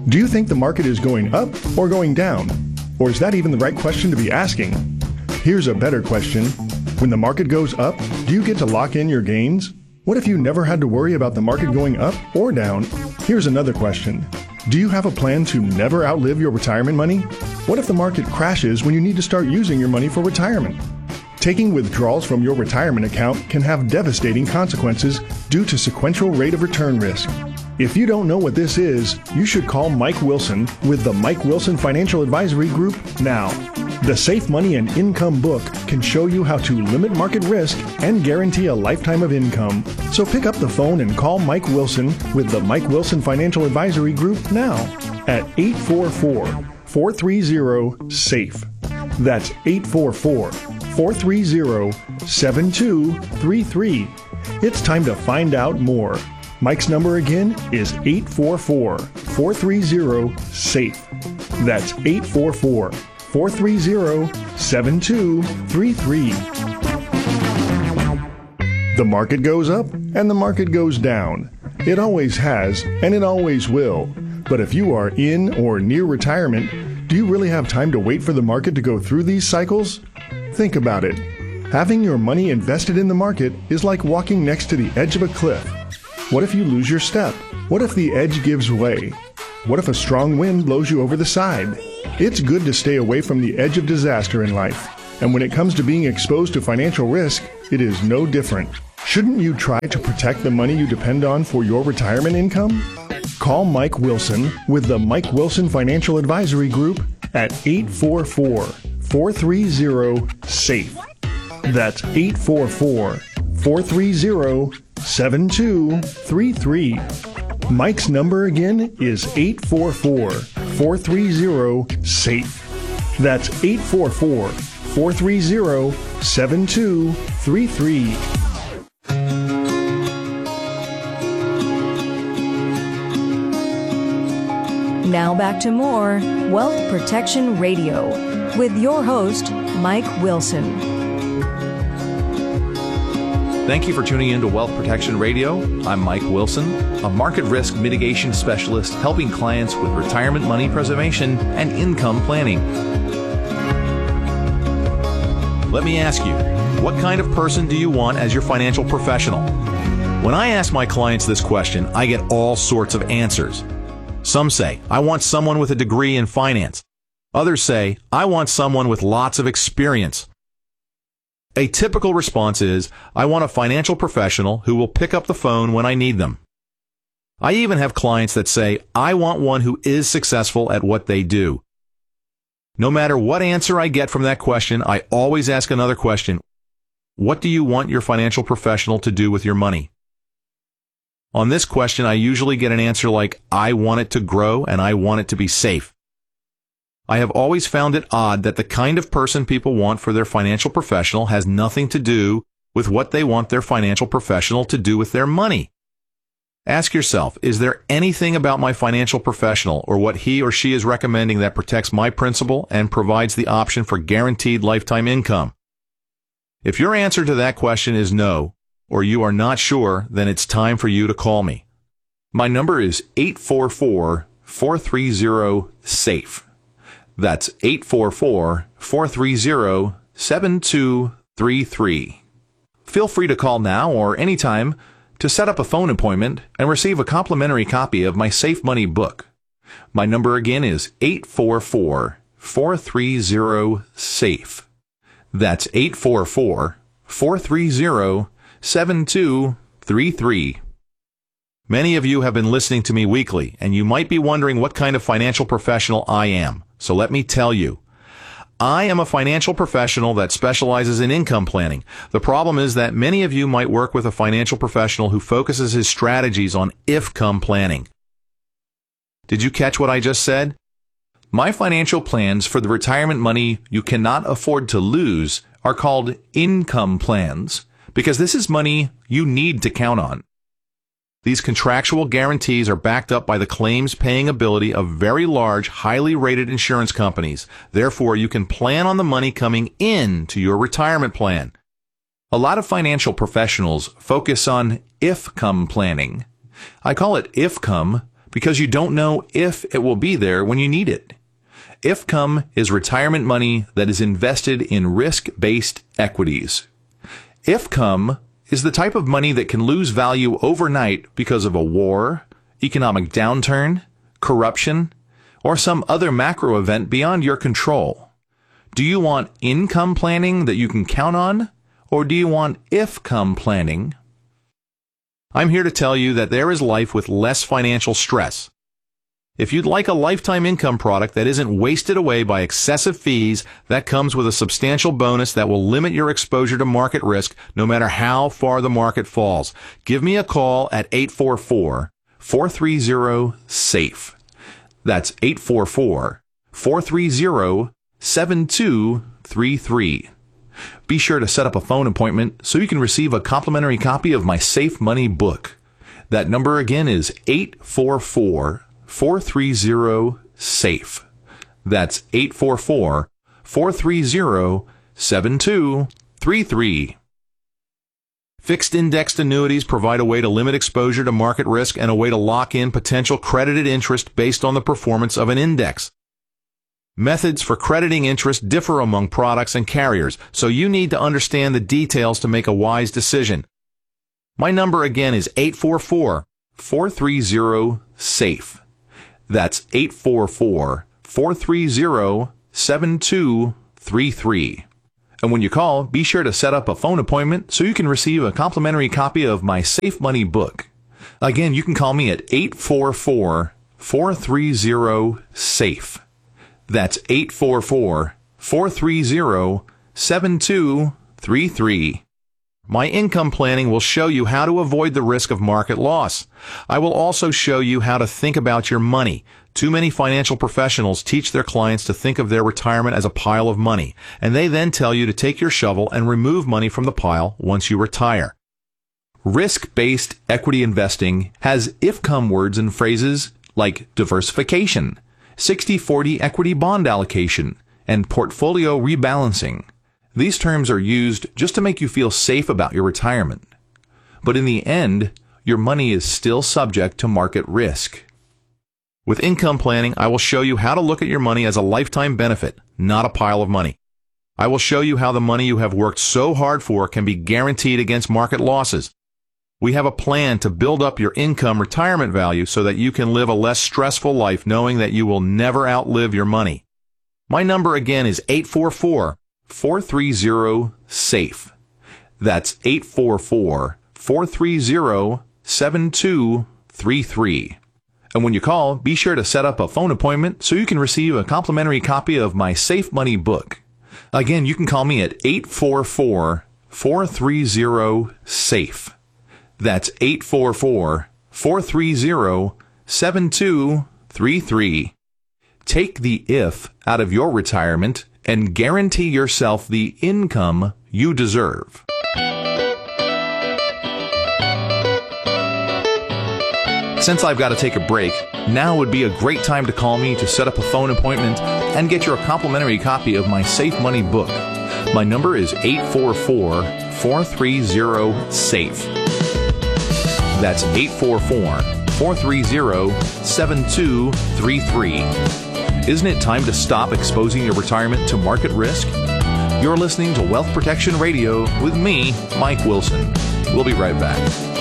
Do you think the market is going up or going down? Or is that even the right question to be asking? Here's a better question. When the market goes up, do you get to lock in your gains? What if you never had to worry about the market going up or down? Here's another question. Do you have a plan to never outlive your retirement money? What if the market crashes when you need to start using your money for retirement? Taking withdrawals from your retirement account can have devastating consequences due to sequential rate of return risk. If you don't know what this is, you should call Mike Wilson with the Mike Wilson Financial Advisory Group now. The Safe Money and Income book can show you how to limit market risk and guarantee a lifetime of income. So pick up the phone and call Mike Wilson with the Mike Wilson Financial Advisory Group now at 844-430-SAFE. That's 844-430-7233. It's time to find out more. Mike's number again is 844-430-SAFE. That's 844-430-7233. The market goes up and the market goes down. It always has and it always will. But if you are in or near retirement, do you really have time to wait for the market to go through these cycles? Think about it. Having your money invested in the market is like walking next to the edge of a cliff. What if you lose your step? What if the edge gives way? What if a strong wind blows you over the side? It's good to stay away from the edge of disaster in life. And when it comes to being exposed to financial risk, it is no different. Shouldn't you try to protect the money you depend on for your retirement income? Call Mike Wilson with the Mike Wilson Financial Advisory Group at 844-430-SAFE. That's 844-430-7233. Mike's number again is 844-430-SAFE. That's 844-430-7233. Now back to more Wealth Protection Radio with your host, Mike Wilson. Thank you for tuning in to Wealth Protection Radio. I'm Mike Wilson, a market risk mitigation specialist helping clients with retirement money preservation and income planning. Let me ask you, what kind of person do you want as your financial professional? When I ask my clients this question, I get all sorts of answers. Some say, I want someone with a degree in finance. Others say, I want someone with lots of experience. A typical response is, I want a financial professional who will pick up the phone when I need them. I even have clients that say, I want one who is successful at what they do. No matter what answer I get from that question, I always ask another question. What do you want your financial professional to do with your money? On this question, I usually get an answer like, I want it to grow and I want it to be safe. I have always found it odd that the kind of person people want for their financial professional has nothing to do with what they want their financial professional to do with their money. Ask yourself, is there anything about my financial professional or what he or she is recommending that protects my principal and provides the option for guaranteed lifetime income? If your answer to that question is no, or you are not sure, then it's time for you to call me. My number is 844-430-SAFE. That's 844-430-7233. Feel free to call now or anytime to set up a phone appointment and receive a complimentary copy of my Safe Money book. My number again is 844-430-SAFE. That's 844-430-7233. Many of you have been listening to me weekly, and you might be wondering what kind of financial professional I am. So let me tell you. I am a financial professional that specializes in income planning. The problem is that many of you might work with a financial professional who focuses his strategies on if-come planning. Did you catch what I just said? My financial plans for the retirement money you cannot afford to lose are called income plans because this is money you need to count on. These contractual guarantees are backed up by the claims-paying ability of very large, highly rated insurance companies. Therefore, you can plan on the money coming in to your retirement plan. A lot of financial professionals focus on if-come planning. I call it if-come because you don't know if it will be there when you need it. IFCOM is retirement money that is invested in risk-based equities. IFCOM is the type of money that can lose value overnight because of a war, economic downturn, corruption, or some other macro event beyond your control. Do you want income planning that you can count on, or do you want IFCOM planning? I'm here to tell you that there is life with less financial stress. If you'd like a lifetime income product that isn't wasted away by excessive fees, that comes with a substantial bonus that will limit your exposure to market risk no matter how far the market falls. Give me a call at 844-430-SAFE. That's 844-430-7233. Be sure to set up a phone appointment so you can receive a complimentary copy of my Safe Money book. That number again is 844-430-SAFE. That's 844-430-7233. Fixed indexed annuities provide a way to limit exposure to market risk and a way to lock in potential credited interest based on the performance of an index. Methods for crediting interest differ among products and carriers, so you need to understand the details to make a wise decision. My number again is 844-430-SAFE. That's 844-430-7233. And when you call, be sure to set up a phone appointment so you can receive a complimentary copy of my Safe Money book. Again, you can call me at 844-430-SAFE. That's 844-430-7233. My income planning will show you how to avoid the risk of market loss. I will also show you how to think about your money. Too many financial professionals teach their clients to think of their retirement as a pile of money, and they then tell you to take your shovel and remove money from the pile once you retire. Risk-based equity investing has IFCOM words and phrases like diversification, 60-40 equity bond allocation, and portfolio rebalancing. These terms are used just to make you feel safe about your retirement. But in the end, your money is still subject to market risk. With income planning, I will show you how to look at your money as a lifetime benefit, not a pile of money. I will show you how the money you have worked so hard for can be guaranteed against market losses. We have a plan to build up your income retirement value so that you can live a less stressful life knowing that you will never outlive your money. My number again is 844-430-SAFE. That's 844-430-7233. And when you call, be sure to set up a phone appointment so you can receive a complimentary copy of my Safe Money book. Again, you can call me at 844-430-SAFE. That's 844-430-7233. Take the if out of your retirement and guarantee yourself the income you deserve. Since I've got to take a break, now would be a great time to call me to set up a phone appointment and get your complimentary copy of my Safe Money book. My number is 844-430-SAFE. That's 844-430-7233. Isn't it time to stop exposing your retirement to market risk? You're listening to Wealth Protection Radio with me, Mike Wilson. We'll be right back.